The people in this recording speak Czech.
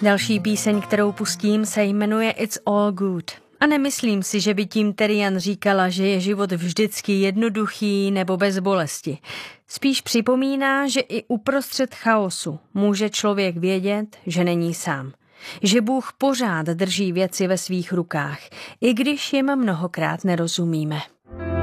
Další píseň, kterou pustím, se jmenuje It's All Good. A nemyslím si, že by tím Terian říkala, že je život vždycky jednoduchý nebo bez bolesti. Spíš připomíná, že i uprostřed chaosu může člověk vědět, že není sám. Že Bůh pořád drží věci ve svých rukách, i když jim mnohokrát nerozumíme.